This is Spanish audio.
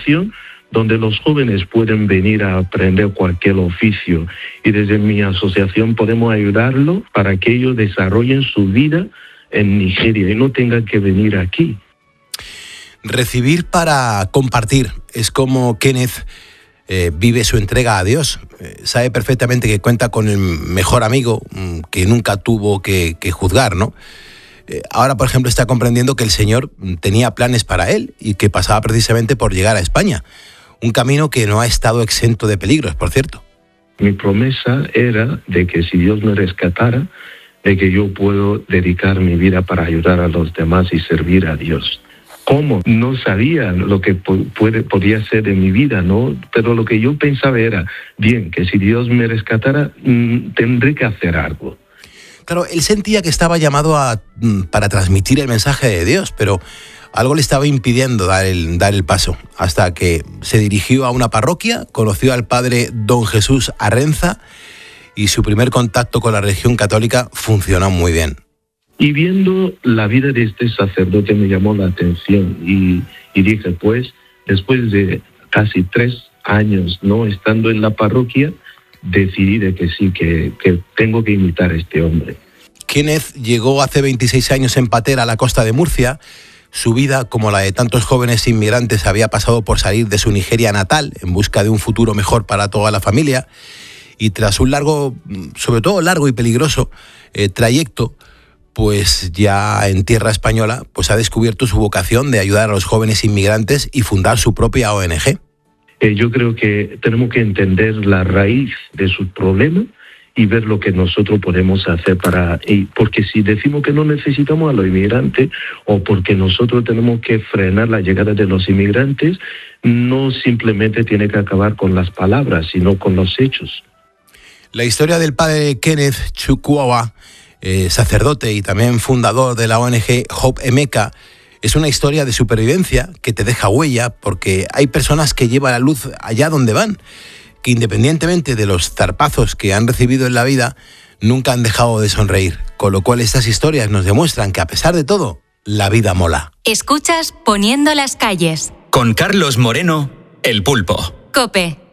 asociación donde los jóvenes pueden venir a aprender cualquier oficio, y desde mi asociación podemos ayudarlos para que ellos desarrollen su vida en Nigeria y no tengan que venir aquí. Recibir para compartir es como Kenneth vive su entrega a Dios. Sabe perfectamente que cuenta con el mejor amigo que nunca tuvo que juzgar, ¿no? Ahora, por ejemplo, está comprendiendo que el Señor tenía planes para él y que pasaba precisamente por llegar a España. Un camino que no ha estado exento de peligros, por cierto. Mi promesa era de que si Dios me rescatara, de que yo puedo dedicar mi vida para ayudar a los demás y servir a Dios. ¿Cómo? No sabía lo que podía ser de mi vida, ¿no? Pero lo que yo pensaba era, bien, que si Dios me rescatara, tendré que hacer algo. Claro, él sentía que estaba llamado para transmitir el mensaje de Dios, pero algo le estaba impidiendo dar el paso, hasta que se dirigió a una parroquia, conoció al padre Don Jesús Arrenza y su primer contacto con la religión católica funcionó muy bien. Y viendo la vida de este sacerdote me llamó la atención y dije, pues, después de casi 3 años no estando en la parroquia, decidí de que sí, que tengo que imitar a este hombre. Kenneth llegó hace 26 años en patera a la costa de Murcia. Su vida, como la de tantos jóvenes inmigrantes, había pasado por salir de su Nigeria natal en busca de un futuro mejor para toda la familia. Y tras un largo, sobre todo largo y peligroso trayecto, pues ya en tierra española, pues ha descubierto su vocación de ayudar a los jóvenes inmigrantes y fundar su propia ONG. Yo creo que tenemos que entender la raíz de sus problemas y ver lo que nosotros podemos hacer porque si decimos que no necesitamos a los inmigrantes o porque nosotros tenemos que frenar la llegada de los inmigrantes, no simplemente tiene que acabar con las palabras, sino con los hechos. La historia del padre Kenneth Chukwuawa, sacerdote y también fundador de la ONG Hope Emeka, es una historia de supervivencia que te deja huella, porque hay personas que llevan la luz allá donde van, que independientemente de los zarpazos que han recibido en la vida, nunca han dejado de sonreír. Con lo cual estas historias nos demuestran que a pesar de todo, la vida mola. Escuchas Poniendo las calles. Con Carlos Moreno, El Pulpo. COPE.